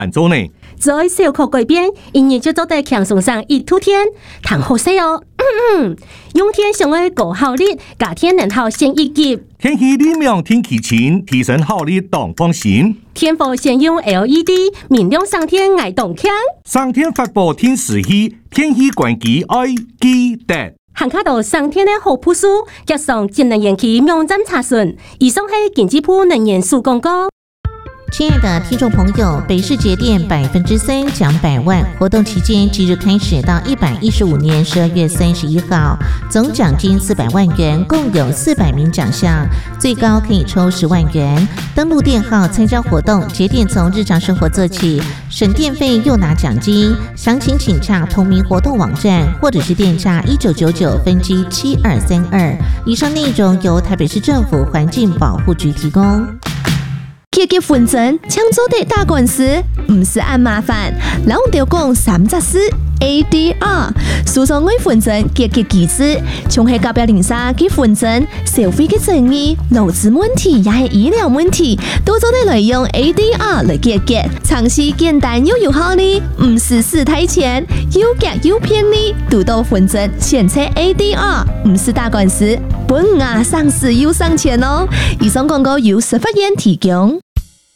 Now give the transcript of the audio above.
安做呢？ 在小可改变，因而就做在强松上一突天，谈好些哦。用天上的高效率，假天能好先一级。 天气理亮天气晴，提升效率当放心。 天府先用 LED 明亮上天爱动强。 上天发布天时气，天气关机爱记得。 行卡到上天的好朴素，加上节能延期网站查询。以上是经济部能源署广告。 亲爱的听众朋友，北市节电3%奖100万活动期间即日开始到115年12月31号，总奖金400万元，共有400名奖项，最高可以抽10万元。登录电号参加活动，节电从日常生活做起，省电费又拿奖金。详情请洽同名活动网站，或者是电诈1999分机7232。以上内容由台北市政府环境保护局提供。 结婚证抢走的打官司，不是按麻烦，老王就讲3只事 ADR， 诉讼为婚证结机制，从系隔壁邻居结婚证，社會嘅爭議、勞資問題也係醫療問題，都做得嚟用 ADR 嚟結，長期簡單又有效率，唔是死太錢，又結又便利，讀到婚證前車 ADR， 唔是打官司，本上市又省錢哦。以上廣告由司法院提供。